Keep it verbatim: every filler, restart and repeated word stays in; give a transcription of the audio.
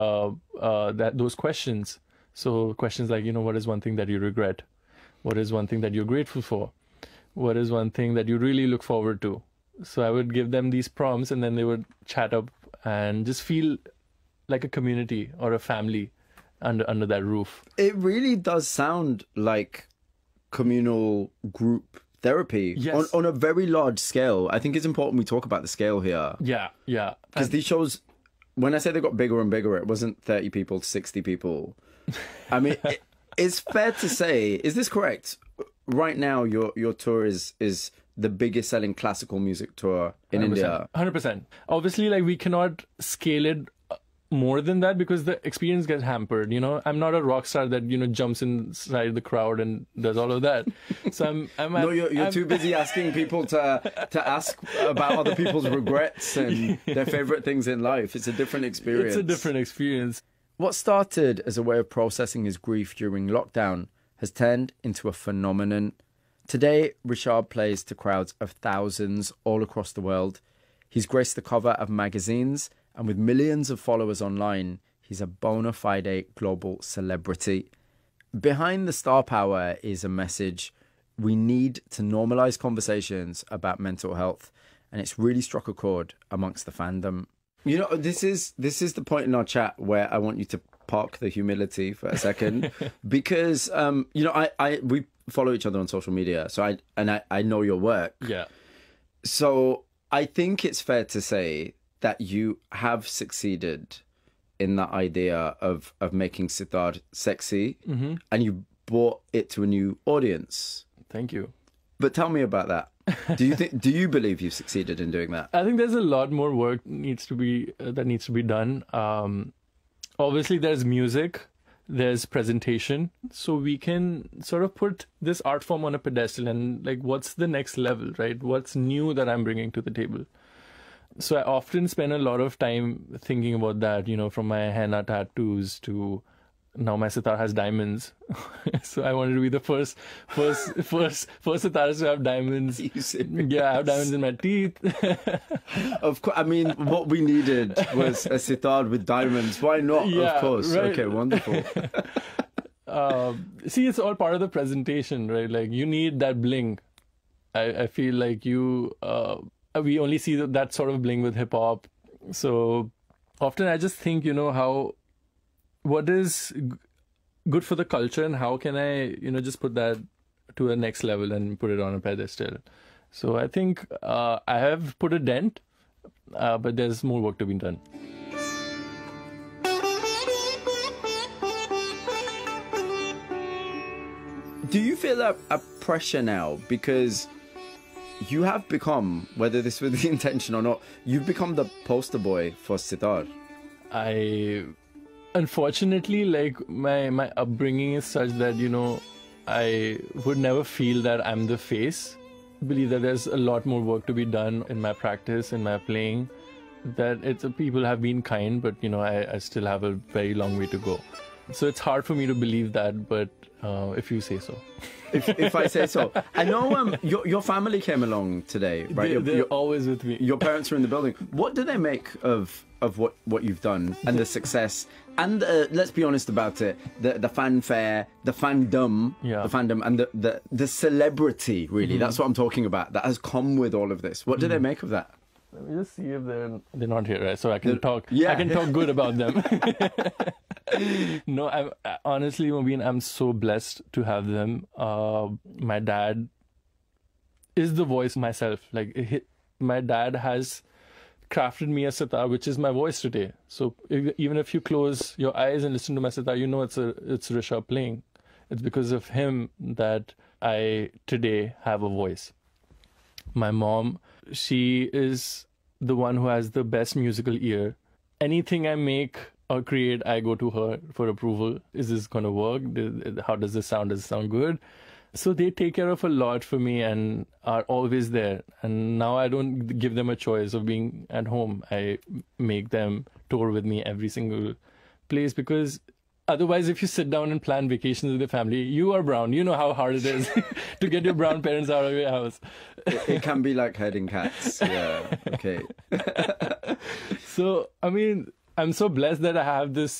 uh, uh, that those questions. So questions like, you know, what is one thing that you regret? What is one thing that you're grateful for? What is one thing that you really look forward to? So I would give them these prompts, and then they would chat up and just feel like a community or a family under under that roof. It really does sound like communal group therapy. Yes. on, on a very large scale. I think it's important we talk about the scale here. Yeah, yeah. Because these shows, when I say they got bigger and bigger, it wasn't thirty people to sixty people. I mean, it, it's fair to say, is this correct? Right now, your your tour is is the biggest selling classical music tour in one hundred percent. India. one hundred percent. Obviously, like, we cannot scale it more than that because the experience gets hampered. You know, I'm not a rock star that, you know, jumps inside the crowd and does all of that. So I'm, I'm No, you're, you're I'm, too busy asking people to to ask about other people's regrets and their favorite things in life. It's a different experience. It's a different experience. What started as a way of processing his grief during lockdown has turned into a phenomenon. Today, Rishab plays to crowds of thousands all across the world. He's graced the cover of magazines, and with millions of followers online, he's a bona fide global celebrity. Behind the star power is a message: we need to normalize conversations about mental health, and it's really struck a chord amongst the fandom. You know, this is this is the point in our chat where I want you to park the humility for a second, because um, you know, I, I we follow each other on social media, so I and I, I know your work. Yeah. So I think it's fair to say that you have succeeded in that idea of of making sitar sexy, mm-hmm. and you brought it to a new audience. Thank you. But tell me about that. Do you think? Do you believe you've succeeded in doing that? I think there's a lot more work needs to be uh, that needs to be done. Um, obviously, there's music, there's presentation, so we can sort of put this art form on a pedestal and, like, what's the next level, right? What's new that I'm bringing to the table? So I often spend a lot of time thinking about that. You know, from my henna tattoos to now my sitar has diamonds. So I wanted to be the first, first, first, first sitarist to have diamonds. Yeah, I have diamonds in my teeth. Of course, I mean, what we needed was a sitar with diamonds. Why not? Yeah, of course. right. Okay, wonderful. um, see, it's all part of the presentation, right? Like, you need that bling. I, I feel like you, uh, we only see that, that sort of bling with hip hop. So often I just think, you know, how, what is g- good for the culture, and how can I, you know, just put that to the next level and put it on a pedestal. So I think uh, I have put a dent, uh, but there's more work to be done. Do you feel a, a pressure now? Because you have become, whether this was the intention or not, you've become the poster boy for sitar. I... Unfortunately, like, my, my upbringing is such that, you know, I would never feel that I'm the face. I believe that there's a lot more work to be done in my practice, in my playing, that it's people have been kind, but, you know, I, I still have a very long way to go. So it's hard for me to believe that, but uh, if you say so. if, if I say so. I know um, your, your family came along today, right? They, Your- they're your- always with me. Your parents are in the building. What do they make of of what, what you've done and the success? And uh, let's be honest about it, the the fanfare, the fandom, Yeah. the fandom, and the, the, the celebrity, really. That's what I'm talking about, that has come with all of this. What do they make of that? Let me just see if they're they're not here, right? So I can talk. yeah. I can talk good about them. No, I'm I- honestly, Mobeen, I'm so blessed to have them. Uh, my dad is the voice myself. Like, he, my dad has crafted me a sitar, which is my voice today. So if, even if you close your eyes and listen to my sitar, you know it's a it's Rishab playing. It's because of him that I today have a voice. My mom, she is the one who has the best musical ear. Anything I make or create, I go to her for approval. Is this going to work? How does this sound? Does it sound good? So they take care of a lot for me and are always there. And now I don't give them a choice of being at home. I make them tour with me every single place, because otherwise, if you sit down and plan vacations with the family, you are brown. You know how hard it is to get your brown parents out of your house. It, it can be like herding cats. Yeah, okay. So, I mean, I'm so blessed that I have this